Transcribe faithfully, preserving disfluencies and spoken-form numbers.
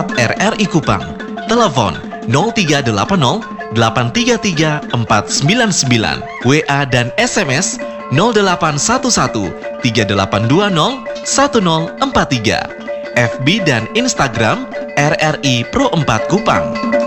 WhatsApp R R I Kupang. Telepon nol tiga delapan nol delapan tiga tiga empat sembilan sembilan. W A dan S M S nol delapan satu satu tiga delapan dua nol satu nol empat tiga. F B dan Instagram R R I Pro empat Kupang.